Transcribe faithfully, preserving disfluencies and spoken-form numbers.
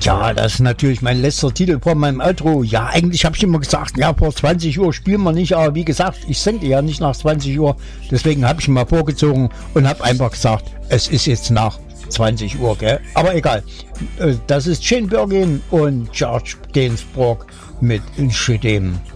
Ja, das ist natürlich mein letzter Titel vor meinem Outro. Ja, eigentlich habe ich immer gesagt, ja, vor zwanzig Uhr spielen wir nicht, aber wie gesagt, ich sende ja nicht nach zwanzig Uhr, deswegen habe ich ihn mal vorgezogen und habe einfach gesagt, es ist jetzt nach zwanzig Uhr, gell? Aber egal. Das ist Shane Birkin und George Gainsbourg mit Shit'em.